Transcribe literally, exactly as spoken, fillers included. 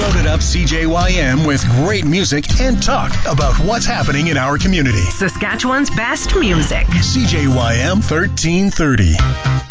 Loaded up C J Y M with great music and talk about what's happening in our community. Saskatchewan's best music. C J Y M thirteen thirty.